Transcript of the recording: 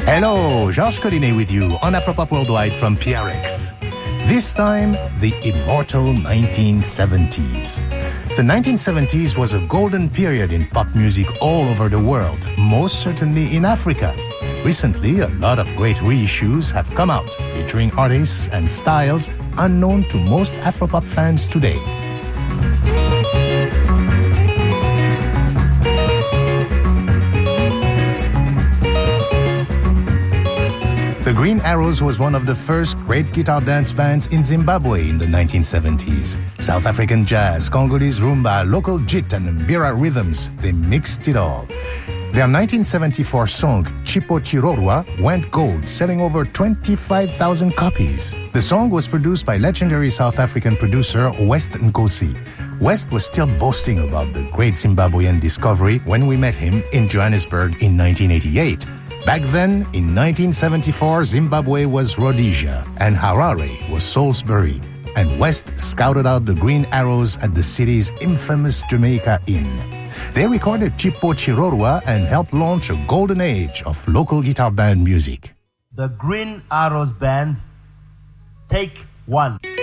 Hello, Georges Collinet with you on Afropop Worldwide from PRX. This time, the immortal 1970s. The 1970s was a golden period in pop music all over the world, most certainly in Africa. Recently, a lot of great reissues have come out, featuring artists and styles unknown to most Afropop fans today. The Green Arrows was one of the first great guitar dance bands in Zimbabwe in the 1970s. South African jazz, Congolese rumba, local jit and mbira rhythms, they mixed it all. Their 1974 song, Chipo Chirorwa, went gold, selling over 25,000 copies. The song was produced by legendary South African producer West Nkosi. West was still boasting about the great Zimbabwean discovery when we met him in Johannesburg in 1988. Back then, in 1974, Zimbabwe was Rhodesia and Harare was Salisbury, and West scouted out the Green Arrows at the city's infamous Jamaica Inn. They recorded Chipo Chirorwa and helped launch a golden age of local guitar band music. The Green Arrows Band, take one.